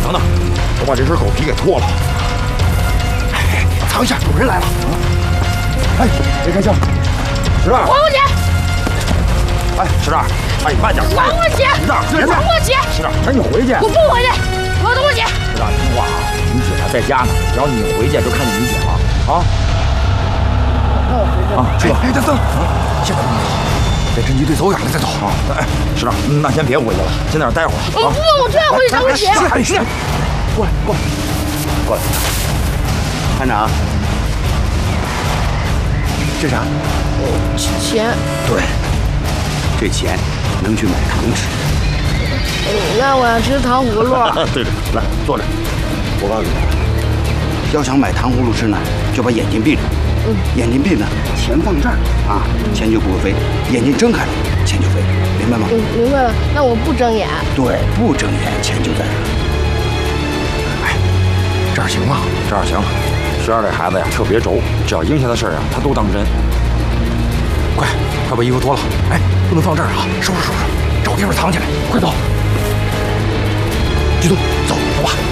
等等，我把这身狗皮给脱了。哎，藏一下，有人来了。哎，别开枪，石大， 还我钱！ 哎，石大，哎，你慢点。 还我钱！ 石大， 还我钱！ 石大，赶紧回去。 我不回去，我要东西。 石大，听话啊，你姐还在家呢，只要你回去就看见你姐了啊。啊，去吧。哎，等等，现在不能跑，得趁机队走远了再走啊。哎，石大，那先别回去了，先在这待会儿啊。 不，我就要回去找我姐。 哎，是，过来，过来，过来。 班长，这啥？ 钱。 对，这钱能去买糖吃。 那我要吃糖葫芦。 对对，来坐着。我告诉你，要想买糖葫芦吃呢，就把眼睛闭着。眼睛闭着，钱放这儿啊，钱就不会飞；眼睛睁开了，钱就飞了，明白吗？ 明白了。那我不睁眼。 对，不睁眼，钱就在这儿。 哎，这样行吗？这样行。12这孩子呀，特别轴，只要应下的事儿啊，他都当真。快把衣服脱了！哎，不能放这儿啊，收拾收拾，找地方藏起来，快走！剧组，走吧。